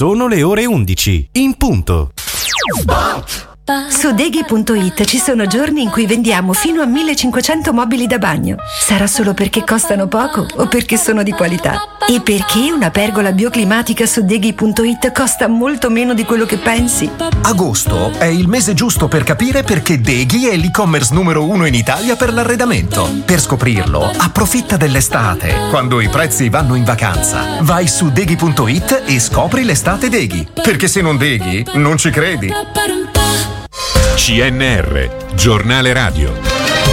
Sono le ore 11, in punto. Su Deghi.it ci sono giorni in cui vendiamo fino a 1500 mobili da bagno. Sarà solo perché costano poco o perché sono di qualità? E perché una pergola bioclimatica su Deghi.it costa molto meno di quello che pensi? Agosto è il mese giusto per capire perché Deghi è l'e-commerce numero 1 in Italia per l'arredamento. Per scoprirlo, approfitta dell'estate, quando i prezzi vanno in vacanza. Vai su Deghi.it e scopri l'estate Deghi. Perché se non Deghi, non ci credi. CNR, giornale radio.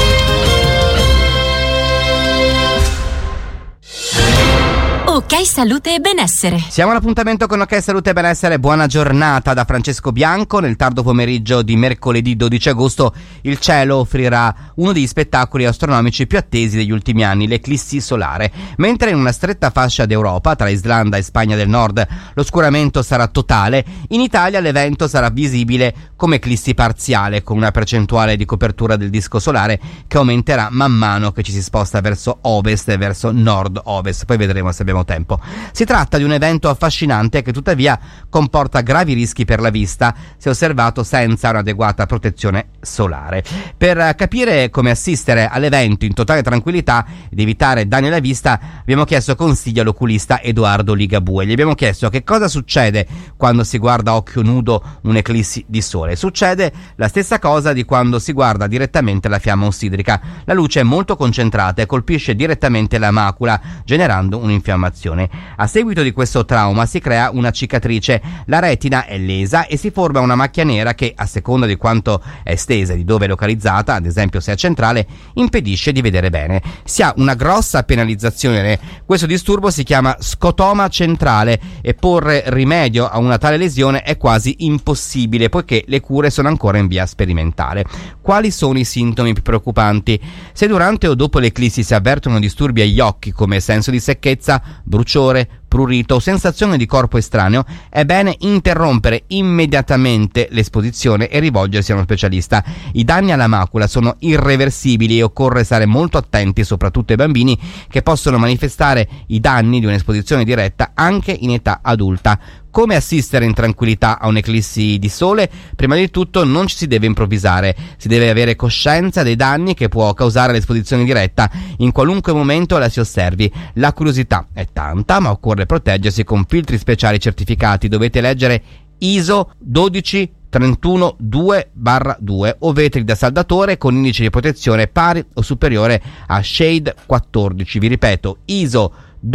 Ok Salute e Benessere. Siamo all'appuntamento con Ok Salute e Benessere. Buona giornata da Francesco Bianco. Nel tardo pomeriggio di mercoledì 12 agosto il cielo offrirà uno degli spettacoli astronomici più attesi degli ultimi anni, l'eclissi solare. Mentre in una stretta fascia d'Europa, tra Islanda e Spagna del Nord, l'oscuramento sarà totale, in Italia l'evento sarà visibile come eclissi parziale, con una percentuale di copertura del disco solare che aumenterà man mano che ci si sposta verso ovest e verso nord-ovest. Poi vedremo se abbiamo tempo. Si tratta di un evento affascinante che tuttavia comporta gravi rischi per la vista se osservato senza un'adeguata protezione solare. Per capire come assistere all'evento in totale tranquillità ed evitare danni alla vista abbiamo chiesto consigli all'oculista Edoardo Ligabue. Gli abbiamo chiesto che cosa succede quando si guarda a occhio nudo un'eclissi di sole. Succede la stessa cosa di quando si guarda direttamente la fiamma ossidrica. La luce è molto concentrata e colpisce direttamente la macula generando un'infiammazione. A seguito di questo trauma si crea una cicatrice, la retina è lesa e si forma una macchia nera che, a seconda di quanto è estesa e di dove è localizzata, ad esempio se è centrale, impedisce di vedere bene. Si ha una grossa penalizzazione. Questo disturbo si chiama scotoma centrale e porre rimedio a una tale lesione è quasi impossibile, poiché le cure sono ancora in via sperimentale. Quali sono i sintomi più preoccupanti? Se durante o dopo l'eclissi si avvertono disturbi agli occhi come senso di secchezza, bruciore, prurito o sensazione di corpo estraneo, è bene interrompere immediatamente l'esposizione e rivolgersi a uno specialista. I danni alla macula sono irreversibili e occorre stare molto attenti, soprattutto ai bambini, che possono manifestare i danni di un'esposizione diretta anche in età adulta. Come assistere in tranquillità a un'eclissi di sole? Prima di tutto non ci si deve improvvisare, si deve avere coscienza dei danni che può causare l'esposizione diretta in qualunque momento la si osservi. La curiosità è tanta, ma occorre proteggersi con filtri speciali certificati. Dovete leggere ISO 12312/2 o vetri da saldatore con indice di protezione pari o superiore a Shade 14. Vi ripeto, ISO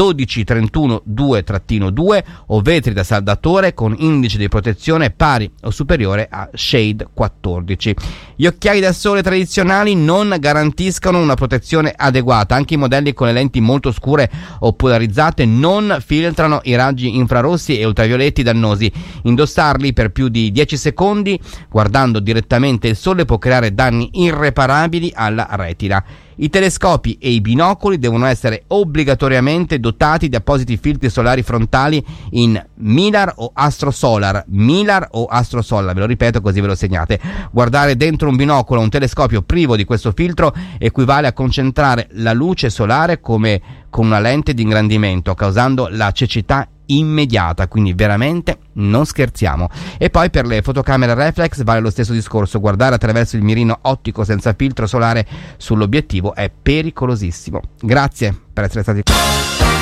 12312/2 o vetri da saldatore con indice di protezione pari o superiore a Shade 14. Gli occhiali da sole tradizionali non garantiscono una protezione adeguata. Anche i modelli con le lenti molto scure o polarizzate non filtrano i raggi infrarossi e ultravioletti dannosi. Indossarli per più di 10 secondi guardando direttamente il sole può creare danni irreparabili alla retina. I telescopi e i binocoli devono essere obbligatoriamente dotati di appositi filtri solari frontali in Mylar o Astrosolar. Mylar o Astrosolar, ve lo ripeto così ve lo segnate. Guardare dentro un binocolo o un telescopio privo di questo filtro equivale a concentrare la luce solare come con una lente di ingrandimento, causando la cecità immediata, quindi veramente non scherziamo. E poi per le fotocamere reflex vale lo stesso discorso. Guardare attraverso il mirino ottico senza filtro solare sull'obiettivo è pericolosissimo. Grazie per essere stati qui.